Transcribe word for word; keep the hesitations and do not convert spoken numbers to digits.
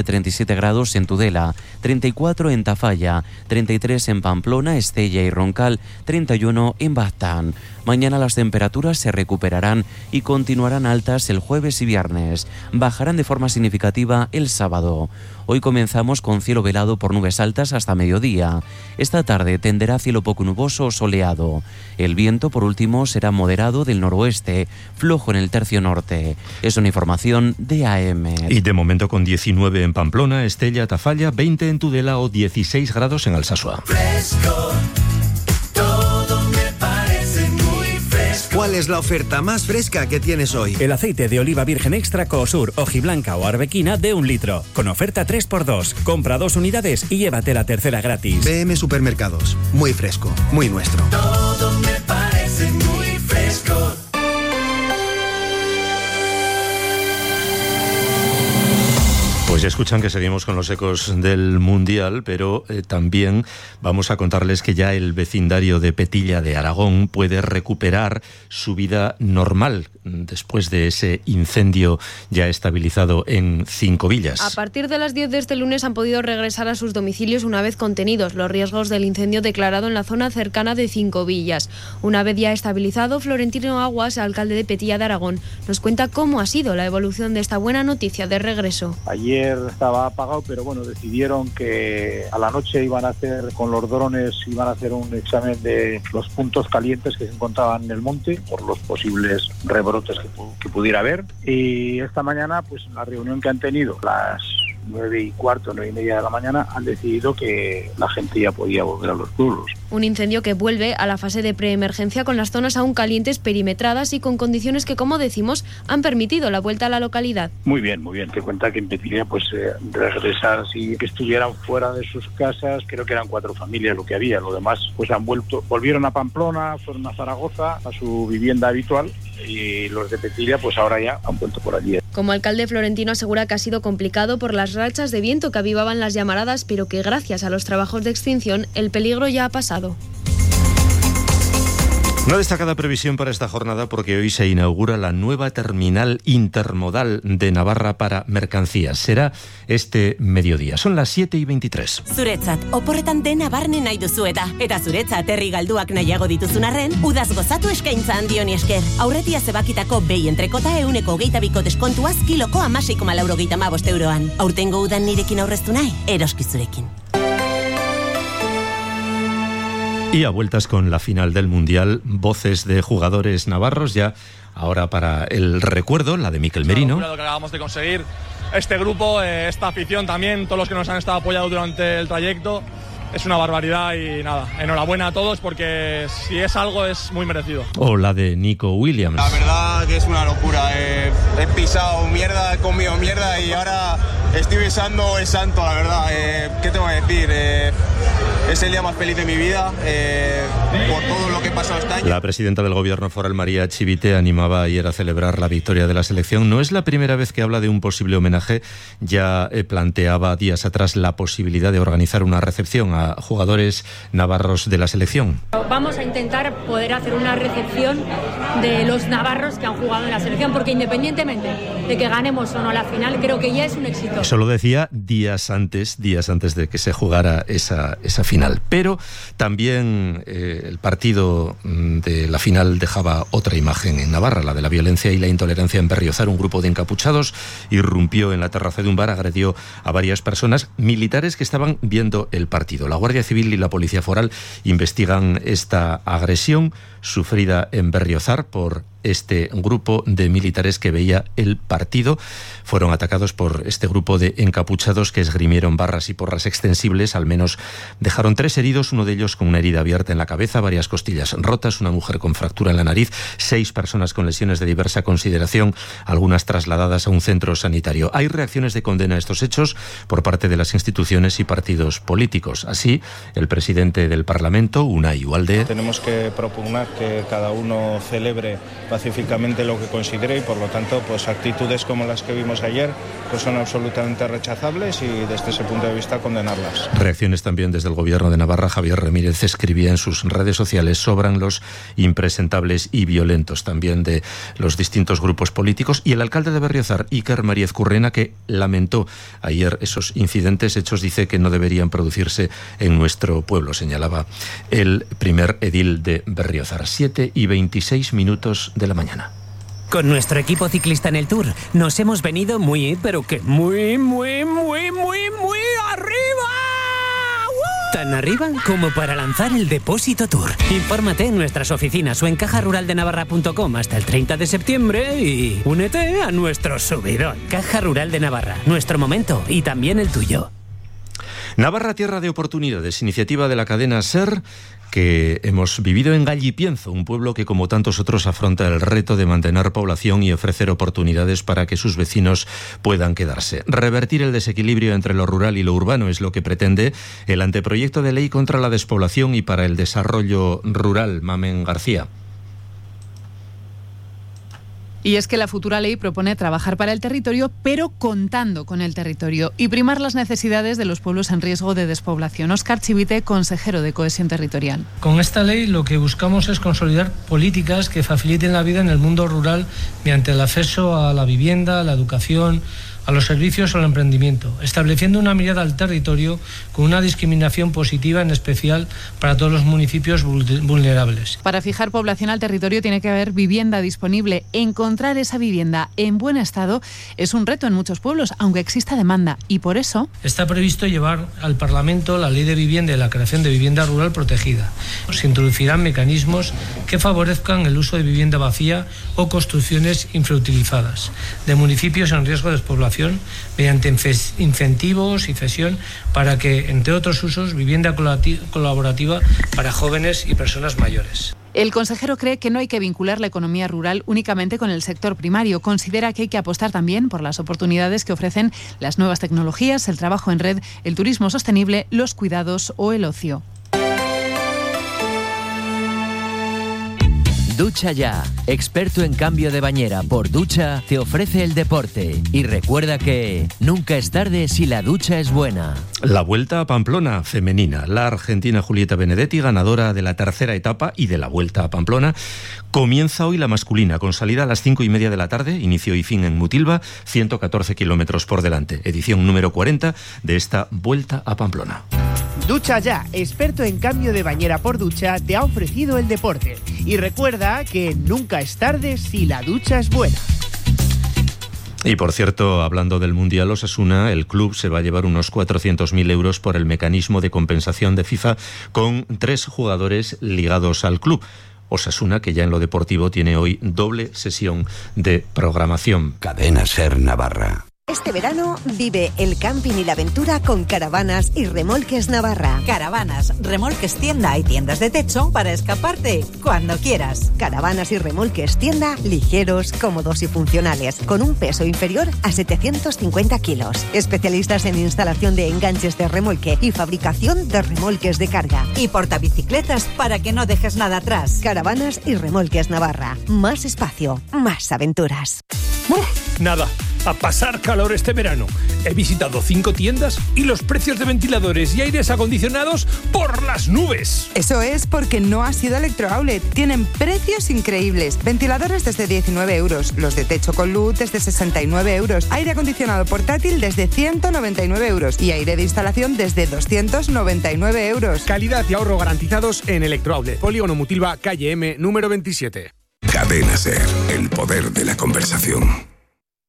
treinta y siete grados en Tudela, treinta y cuatro en Tafalla, treinta y tres en Pamplona, Estella y Roncal, treinta y uno en Baztán. Mañana las temperaturas se recuperarán y continuarán altas el jueves y viernes. Bajarán de forma significativa el sábado. Hoy comenzamos con cielo velado por nubes altas hasta mediodía. Esta tarde tenderá cielo poco nuboso o soleado. El viento, por último, será moderado del noroeste, flojo en el tercio norte. Es una información de A M. Y de momento con diecinueve en Pamplona, Estella, Tafalla, veinte en Tudela o dieciséis grados en Alsasua. Fresco, todo me parece muy fresco. ¿Cuál es la oferta más fresca que tienes hoy? El aceite de oliva virgen extra Coosur, hojiblanca o arbequina de un litro. Con oferta tres por dos. Compra dos unidades y llévate la tercera gratis. B M Supermercados. Muy fresco, muy nuestro. Todo me parece muy fresco. Pues ya escuchan que seguimos con los ecos del Mundial, pero eh, también vamos a contarles que ya el vecindario de Petilla de Aragón puede recuperar su vida normal después de ese incendio ya estabilizado en Cinco Villas. A partir de las diez de este lunes han podido regresar a sus domicilios una vez contenidos los riesgos del incendio declarado en la zona cercana de Cinco Villas. Una vez ya estabilizado, Florentino Aguas, alcalde de Petilla de Aragón, nos cuenta cómo ha sido la evolución de esta buena noticia de regreso. Ayer estaba apagado, pero bueno, decidieron que a la noche iban a hacer, con los drones, iban a hacer un examen de los puntos calientes que se encontraban en el monte por los posibles rebrotes que, que pudiera haber. Y esta mañana, pues en la reunión que han tenido, las nueve y cuarto, nueve y media de la mañana, han decidido que la gente ya podía volver a los pueblos. Un incendio que vuelve a la fase de preemergencia con las zonas aún calientes perimetradas y con condiciones que, como decimos, han permitido la vuelta a la localidad. Muy bien, muy bien. Te cuenta que en Petilla, pues eh, regresar, si que estuvieran fuera de sus casas, creo que eran cuatro familias lo que había. Lo demás, pues han vuelto, volvieron a Pamplona, fueron a Zaragoza, a su vivienda habitual, y los de Petilla, pues ahora ya han vuelto por allí. Como alcalde, Florentino asegura que ha sido complicado por las rachas de viento que avivaban las llamaradas, pero que gracias a los trabajos de extinción el peligro ya ha pasado. Una destacada previsión para esta jornada porque hoy se inaugura la nueva terminal intermodal de Navarra para mercancías. Será este mediodía. Son las siete y veintitrés. Zuretzat, oporretan dena barne nahi duzueta. Eta zuretzat herri galduak nahiago dituzun arren, udaz gozatu eskaintza handioni esker. Aurretia zebakitako behi entrekota euneko hogeita biko deskontuaz kiloko hamasei koma laurogeita hamabost euroan. Aurtengo udan nirekin aurreztu nahi, eroski zurekin. Y a vueltas con la final del Mundial, voces de jugadores navarros ya ahora para el recuerdo, la de Mikel Merino. Lo que acabamos de conseguir, este grupo, esta afición también, todos los que nos han estado apoyando durante el trayecto, es una barbaridad y nada, enhorabuena a todos porque si es algo es muy merecido. O la de Nico Williams. La verdad que es una locura, eh, he pisado mierda, he comido mierda y ahora estoy besando el santo, la verdad. Eh, ¿Qué te voy a decir? Eh, es el día más feliz de mi vida, eh, por todo lo que he pasado este año. La presidenta del gobierno foral, María Chivite, animaba ayer a celebrar la victoria de la selección. No es la primera vez que habla de un posible homenaje. Ya eh, planteaba días atrás la posibilidad de organizar una recepción a jugadores navarros de la selección. Vamos a intentar poder hacer una recepción de los navarros que han jugado en la selección, porque independientemente de que ganemos o no la final, creo que ya es un éxito. Eso lo decía días antes, días antes de que se jugara esa, esa final. Pero también eh, el partido de la final dejaba otra imagen en Navarra, la de la violencia y la intolerancia en Berriozar. Un grupo de encapuchados irrumpió en la terraza de un bar, agredió a varias personas, militares que estaban viendo el partido. La Guardia Civil y la Policía Foral investigan esta agresión sufrida en Berriozar por este grupo de militares que veía el partido. Fueron atacados por este grupo de encapuchados que esgrimieron barras y porras extensibles. Al menos dejaron tres heridos, uno de ellos con una herida abierta en la cabeza, varias costillas rotas, una mujer con fractura en la nariz, seis personas con lesiones de diversa consideración, algunas trasladadas a un centro sanitario. Hay reacciones de condena a estos hechos por parte de las instituciones y partidos políticos. Así, el presidente del Parlamento, Unai Ugalde, tenemos que propugnar que cada uno celebre pacíficamente lo que considere y por lo tanto pues actitudes como las que vimos ayer pues son absolutamente rechazables y desde ese punto de vista condenarlas. Reacciones también desde el Gobierno de Navarra. Javier Ramírez escribía en sus redes sociales: sobran los impresentables y violentos, también de los distintos grupos políticos, y el alcalde de Berriozar, Iker Mariez Currena, que lamentó ayer esos incidentes. Hechos, dice, que no deberían producirse en nuestro pueblo, señalaba el primer edil de Berriozar. siete y veintiséis minutos de la mañana. Con nuestro equipo ciclista en el Tour nos hemos venido muy, pero que muy, muy, muy, muy, muy arriba. ¡Uh! Tan arriba como para lanzar el Depósito Tour. Infórmate en nuestras oficinas o en caja rural de navarra punto com hasta el treinta de septiembre y únete a nuestro subidón. Caja Rural de Navarra, nuestro momento y también el tuyo. Navarra, tierra de oportunidades, iniciativa de la cadena SER, que hemos vivido en Gallipienzo, un pueblo que, como tantos otros, afronta el reto de mantener población y ofrecer oportunidades para que sus vecinos puedan quedarse. Revertir el desequilibrio entre lo rural y lo urbano es lo que pretende el anteproyecto de ley contra la despoblación y para el desarrollo rural. Mamen García. Y es que la futura ley propone trabajar para el territorio, pero contando con el territorio, y primar las necesidades de los pueblos en riesgo de despoblación. Óscar Chivite, consejero de Cohesión Territorial. Con esta ley lo que buscamos es consolidar políticas que faciliten la vida en el mundo rural mediante el acceso a la vivienda, a la educación, a los servicios o al emprendimiento, estableciendo una mirada al territorio con una discriminación positiva, en especial para todos los municipios vulnerables. Para fijar población al territorio tiene que haber vivienda disponible. Encontrar esa vivienda en buen estado es un reto en muchos pueblos, aunque exista demanda, y por eso está previsto llevar al Parlamento la Ley de Vivienda y la creación de vivienda rural protegida. Se introducirán mecanismos que favorezcan el uso de vivienda vacía o construcciones infrautilizadas de municipios en riesgo de despoblación, mediante incentivos y cesión para que, entre otros usos, vivienda colaborativa para jóvenes y personas mayores. El consejero cree que no hay que vincular la economía rural únicamente con el sector primario. Considera que hay que apostar también por las oportunidades que ofrecen las nuevas tecnologías, el trabajo en red, el turismo sostenible, los cuidados o el ocio. Ducha Ya, experto en cambio de bañera por ducha, te ofrece el deporte. Y recuerda que nunca es tarde si la ducha es buena. La Vuelta a Pamplona femenina. La argentina Julieta Benedetti, ganadora de la tercera etapa y de la Vuelta a Pamplona. Comienza hoy la masculina, con salida a las cinco y media de la tarde, inicio y fin en Mutilva, ciento catorce kilómetros por delante. Edición número cuarenta de esta Vuelta a Pamplona. Ducha Ya, experto en cambio de bañera por ducha, te ha ofrecido el deporte. Y recuerda que nunca es tarde si la ducha es buena. Y por cierto, hablando del Mundial, Osasuna, el club se va a llevar unos cuatrocientos mil euros por el mecanismo de compensación de FIFA con tres jugadores ligados al club. Osasuna, que ya en lo deportivo tiene hoy doble sesión de programación. Cadena SER Navarra. Este verano vive el camping y la aventura con Caravanas y Remolques Navarra. Caravanas, remolques tienda y tiendas de techo para escaparte cuando quieras. Caravanas y Remolques tienda, ligeros, cómodos y funcionales, con un peso inferior a setecientos cincuenta kilos. Especialistas en instalación de enganches de remolque y fabricación de remolques de carga. Y portabicicletas para que no dejes nada atrás. Caravanas y Remolques Navarra. Más espacio, más aventuras. ¡Uf! Nada, a pasar calor este verano. He visitado cinco tiendas y los precios de ventiladores y aires acondicionados por las nubes. Eso es porque no has ido a Electrooutlet. Tienen precios increíbles. Ventiladores desde diecinueve euros, los de techo con luz desde sesenta y nueve euros, aire acondicionado portátil desde ciento noventa y nueve euros y aire de instalación desde doscientos noventa y nueve euros. Calidad y ahorro garantizados en Electrooutlet. Polígono Mutilva, calle M, número veintisiete. Cadena SER, el poder de la conversación.